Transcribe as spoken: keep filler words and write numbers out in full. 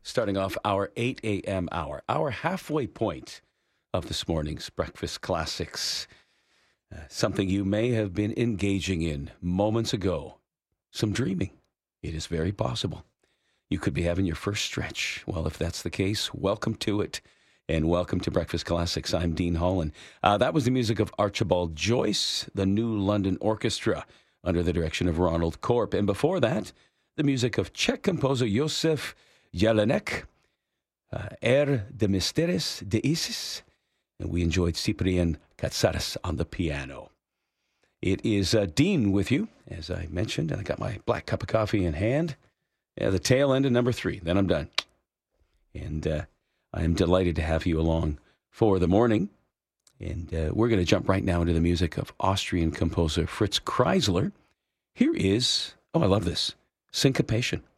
starting off our eight a.m. hour, our halfway point of this morning's Breakfast Classics. Uh, something you may have been engaging in moments ago. Some dreaming. It is very possible. You could be having your first stretch. Well, if that's the case, welcome to it. And welcome to Breakfast Classics. I'm Dean Holland. Uh, that was the music of Archibald Joyce, the New London Orchestra, under the direction of Ronald Korp. And before that, the music of Czech composer Josef Jelinek, uh, Air de Mysteries de Isis, and we enjoyed Cyprien Katsaris on the piano. It is uh, Dean with you, as I mentioned, and I got my black cup of coffee in hand. Yeah, the tail end of number three. Then I'm done. And uh, I am delighted to have you along for the morning. And uh, we're going to jump right now into the music of Austrian composer Fritz Kreisler. Here is, oh, I love this, Syncopation.